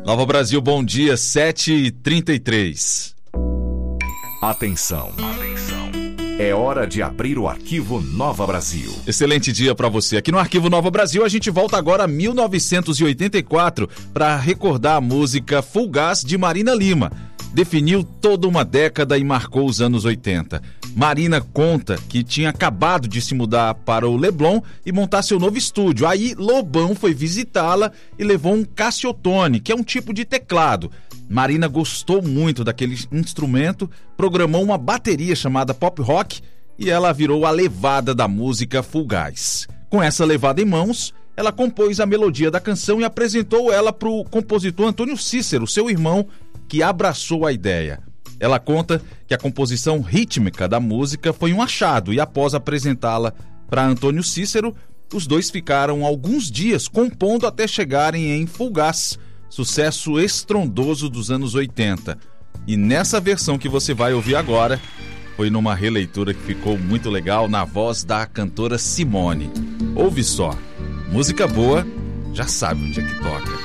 Nova Brasil, bom dia, 7h33. Atenção. É hora de abrir o arquivo Nova Brasil. Excelente dia para você. Aqui no Arquivo Nova Brasil, a gente volta agora a 1984 para recordar a música Fugaz de Marina Lima. Definiu toda uma década e marcou os anos 80. Marina conta que tinha acabado de se mudar para o Leblon e montar seu novo estúdio. Aí Lobão foi visitá-la e levou um Cassiotone, que é um tipo de teclado. Marina gostou muito daquele instrumento, programou uma bateria chamada Pop Rock e ela virou a levada da música Fugaz. Com essa levada em mãos, ela compôs a melodia da canção e apresentou ela para o compositor Antônio Cícero, seu irmão, que abraçou a ideia. Ela conta que a composição rítmica da música foi um achado e após apresentá-la para Antônio Cícero, os dois ficaram alguns dias compondo até chegarem em Fugaz, sucesso estrondoso dos anos 80. E nessa versão que você vai ouvir agora, foi numa releitura que ficou muito legal na voz da cantora Simone. Ouve só, música boa, já sabe onde é que toca.